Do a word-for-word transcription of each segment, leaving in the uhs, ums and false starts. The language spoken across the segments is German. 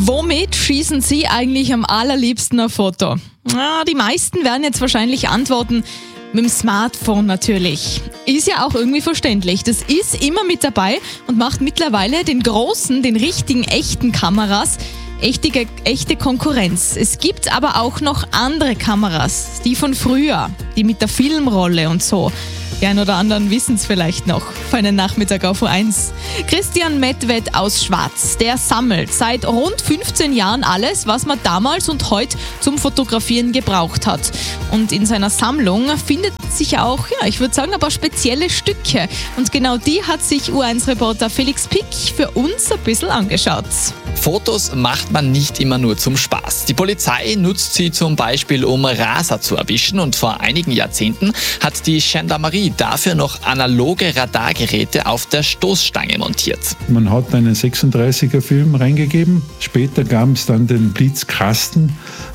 Womit schießen Sie eigentlich am allerliebsten ein Foto? Na, die meisten werden jetzt wahrscheinlich antworten, mit dem Smartphone natürlich. Ist ja auch irgendwie verständlich. Das ist immer mit dabei und macht mittlerweile den großen, den richtigen, echten Kameras echte, echte Konkurrenz. Es gibt aber auch noch andere Kameras, die von früher, die mit der Filmrolle und so. Die einen oder anderen wissen es vielleicht noch. Für einen Nachmittag auf U eins. Christian Medved aus Schwaz, der sammelt seit rund fünfzehn Jahren alles, was man damals und heute zum Fotografieren gebraucht hat. Und in seiner Sammlung findet sich auch, ja, ich würde sagen, ein paar spezielle Stücke. Und genau die hat sich U eins Reporter Felix Pick für uns ein bisschen angeschaut. Fotos macht man nicht immer nur zum Spaß. Die Polizei nutzt sie zum Beispiel, um Raser zu erwischen, und vor einigen Jahrzehnten hat die Gendarmerie dafür noch analoge Radargeräte auf der Stoßstange montiert. Man hat einen sechsunddreißiger Film reingegeben. Später gab es dann den Blitzkasten,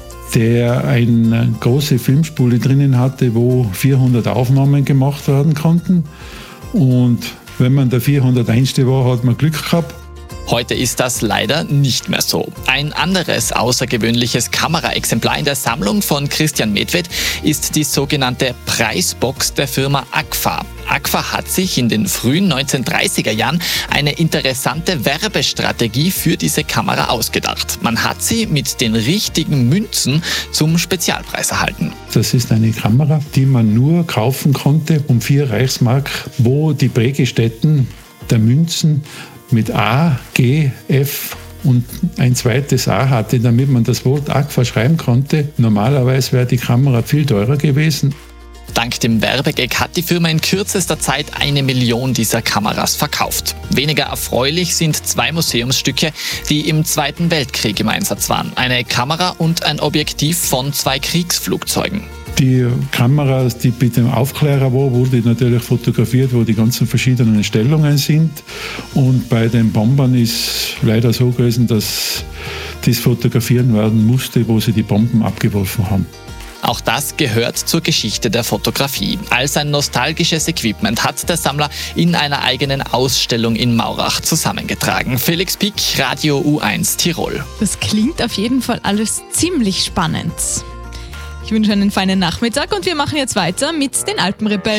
der eine große Filmspule drinnen hatte, wo vierhundert Aufnahmen gemacht werden konnten. Und wenn man der vierhunderteins war, hat man Glück gehabt. Heute ist das leider nicht mehr so. Ein anderes außergewöhnliches Kameraexemplar in der Sammlung von Christian Medved ist die sogenannte Preisbox der Firma Agfa. Agfa hat sich in den frühen neunzehnhundertdreißiger Jahren eine interessante Werbestrategie für diese Kamera ausgedacht. Man hat sie mit den richtigen Münzen zum Spezialpreis erhalten. Das ist eine Kamera, die man nur kaufen konnte um vier Reichsmark, wo die Prägestätten der Münzen mit A, G, F und ein zweites A hatte, damit man das Wort Agfa schreiben konnte. Normalerweise wäre die Kamera viel teurer gewesen. Dank dem Werbegag hat die Firma in kürzester Zeit eine Million dieser Kameras verkauft. Weniger erfreulich sind zwei Museumsstücke, die im Zweiten Weltkrieg im Einsatz waren. Eine Kamera und ein Objektiv von zwei Kriegsflugzeugen. Die Kamera, die mit dem Aufklärer war, wurde natürlich fotografiert, wo die ganzen verschiedenen Stellungen sind. Und bei den Bombern ist leider so gewesen, dass das fotografieren werden musste, wo sie die Bomben abgeworfen haben. Auch das gehört zur Geschichte der Fotografie. Als ein nostalgisches Equipment hat der Sammler in einer eigenen Ausstellung in Maurach zusammengetragen. Felix Pick, Radio U eins Tirol. Das klingt auf jeden Fall alles ziemlich spannend. Ich wünsche einen feinen Nachmittag und wir machen jetzt weiter mit den Alpenrebellen.